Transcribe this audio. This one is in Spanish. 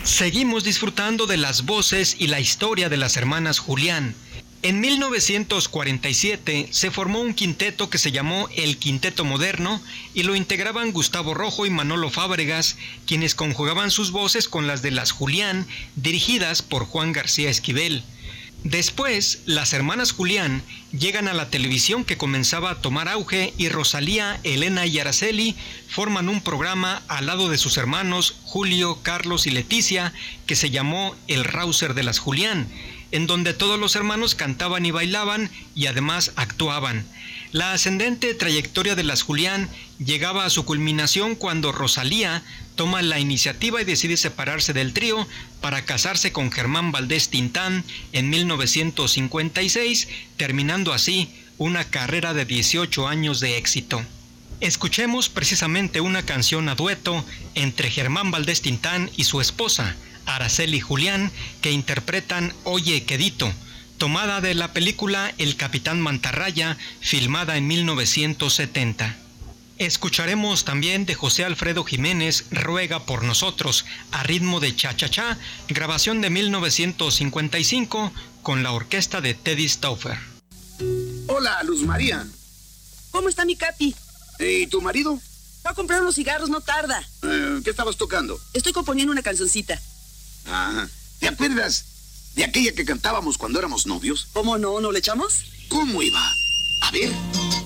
Seguimos disfrutando de las voces y la historia de las hermanas Julián. En 1947 se formó un quinteto que se llamó el Quinteto Moderno y lo integraban Gustavo Rojo y Manolo Fábregas, quienes conjugaban sus voces con las de las Julián, dirigidas por Juan García Esquivel. Después, las hermanas Julián llegan a la televisión que comenzaba a tomar auge y Rosalía, Elena y Araceli forman un programa al lado de sus hermanos Julio, Carlos y Leticia que se llamó El Rouser de las Julián, en donde todos los hermanos cantaban y bailaban y además actuaban. La ascendente trayectoria de las Julián llegaba a su culminación cuando Rosalía toma la iniciativa y decide separarse del trío para casarse con Germán Valdés Tintán en 1956, terminando así una carrera de 18 años de éxito. Escuchemos precisamente una canción a dueto entre Germán Valdés Tintán y su esposa, Araceli Julián, que interpretan Oye Quedito, tomada de la película El Capitán Mantarraya, filmada en 1970. Escucharemos también de José Alfredo Jiménez Ruega por Nosotros, a ritmo de cha-cha-cha, grabación de 1955 con la orquesta de Teddy Stauffer. Hola, Luz María. ¿Cómo está mi Capi? ¿Y tu marido? Va a comprar unos cigarros, no tarda. ¿Qué estabas tocando? Estoy componiendo una cancioncita. Ah, ¿te acuerdas de aquella que cantábamos cuando éramos novios? ¿Cómo no? ¿No le echamos? ¿Cómo iba? A ver.